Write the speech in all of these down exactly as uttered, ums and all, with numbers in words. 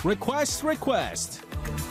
Request, request.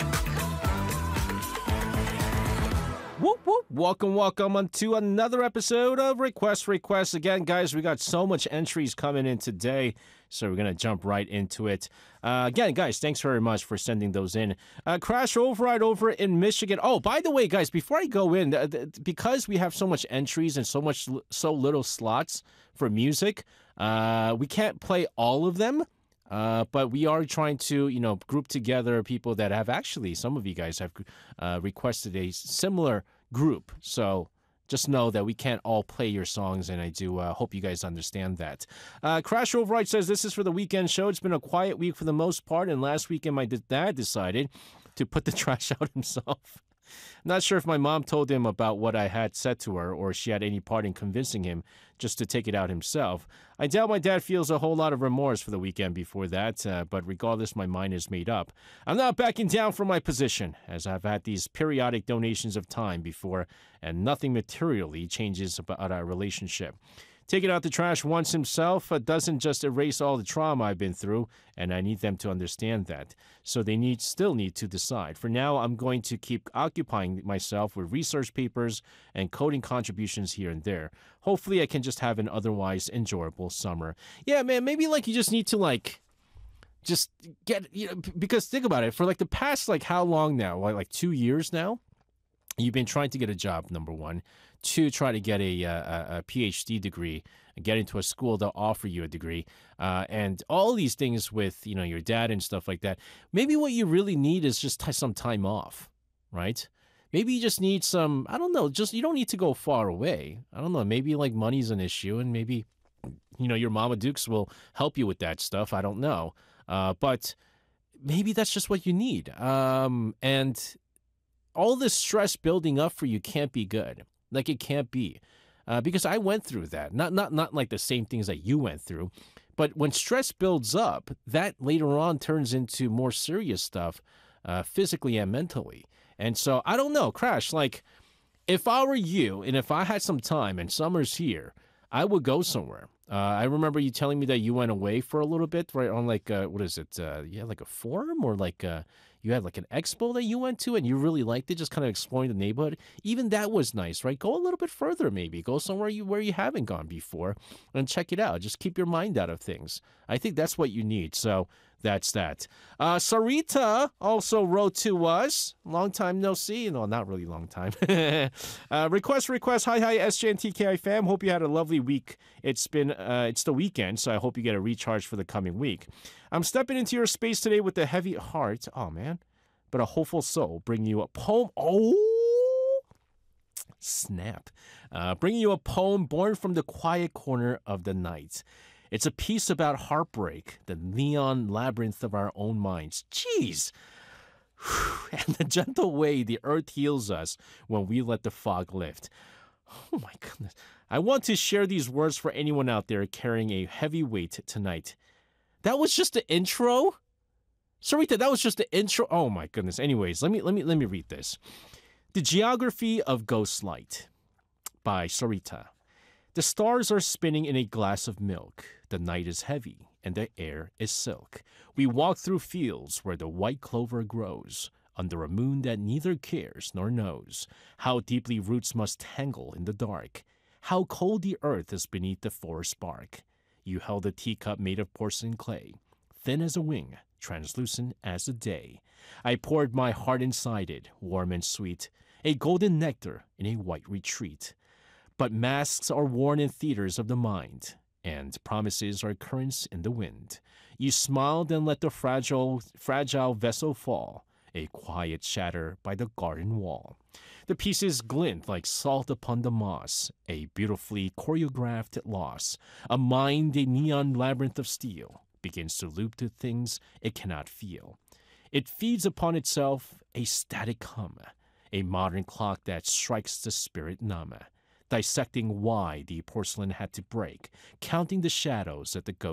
Whoop, whoop. Welcome, welcome on to another episode of Request, Request. Again, guys, we got so much entries coming in today, so we're going to jump right into it. Uh, again, guys, thanks very much for sending those in. Uh, Crash Override over in Michigan. Oh, by the way, guys, before I go in, th- th- because we have so much entries and so much, so little slots for music, uh, we can't play all of them. Uh, but we are trying to, you know, group together people that have actually, some of you guys have uh, requested a similar group. So just know that we can't all play your songs, and I do uh, hope you guys understand that. Uh, Crash Override says, this is for the weekend show. It's been a quiet week for the most part, and last weekend my dad decided to put the trash out himself. Not sure if my mom told him about what I had said to her or she had any part in convincing him just to take it out himself. I doubt my dad feels a whole lot of remorse for the weekend before that, uh, but regardless, my mind is made up. I'm not backing down from my position, as I've had these periodic donations of time before, and nothing materially changes about our relationship. Taking out the trash once himself uh, doesn't just erase all the trauma I've been through, and I need them to understand that. So they need still need to decide. For now, I'm going to keep occupying myself with research papers and coding contributions here and there. Hopefully, I can just have an otherwise enjoyable summer. Yeah, man, maybe like you just need to like just get, you know, because think about it. For like the past like how long now? Like, like two years now? You've been trying to get a job, number one. Two, try to get a, a, a P H D degree, get into a school that'll offer you a degree, uh, and all these things with, you know, your dad and stuff like that. Maybe what you really need is just t- some time off, right? Maybe you just need some, I don't know, just, you don't need to go far away. I don't know, maybe like money's an issue, and maybe, you know, your Mama Dukes will help you with that stuff. I don't know. Uh, but maybe that's just what you need. Um, and all this stress building up for you can't be good. Like it can't be. Uh, because I went through that. Not not not like the same things that you went through. But when stress builds up, that later on turns into more serious stuff, uh, physically and mentally. And so I don't know, Crash, like if I were you and if I had some time and summer's here, I would go somewhere. Uh, I remember you telling me that you went away for a little bit, right, on like, uh, what is it, uh, you had like a forum or like uh, you had like an expo that you went to and you really liked it, just kind of exploring the neighborhood. Even that was nice, right? Go a little bit further maybe. Go somewhere you where you haven't gone before and check it out. Just keep your mind out of things. I think that's what you need, so that's that. Uh, Sarita also wrote to us. Long time no see. No, not really long time. uh, request, request. Hi, hi, S J and T K I fam. Hope you had a lovely week. It's been, uh, it's the weekend, so I hope you get a recharge for the coming week. I'm stepping into your space today with a heavy heart. Oh, man. But a hopeful soul. Bringing you a poem. Oh, snap. Uh, bringing you a poem born from the quiet corner of the night. It's a piece about heartbreak, the neon labyrinth of our own minds. Jeez. And the gentle way the earth heals us when we let the fog lift. Oh my goodness. I want to share these words for anyone out there carrying a heavy weight tonight. That was just the intro? Sarita, that was just the intro. Oh my goodness. Anyways, let me let me let me read this. The Geography of Ghost Light by Sarita. The stars are spinning in a glass of milk. The night is heavy, and the air is silk. We walk through fields where the white clover grows, under a moon that neither cares nor knows. How deeply roots must tangle in the dark. How cold the earth is beneath the forest bark. You held a teacup made of porcelain clay, thin as a wing, translucent as the day. I poured my heart inside it, warm and sweet, a golden nectar in a white retreat. But masks are worn in theaters of the mind, and promises are currents in the wind. You smiled and let the fragile, fragile vessel fall, a quiet shatter by the garden wall. The pieces glint like salt upon the moss, a beautifully choreographed loss. A mind, a neon labyrinth of steel, begins to loop the things it cannot feel. It feeds upon itself a static hum, a modern clock that strikes the spirit numb. Dissecting why the porcelain had to break, counting the shadows that the ghost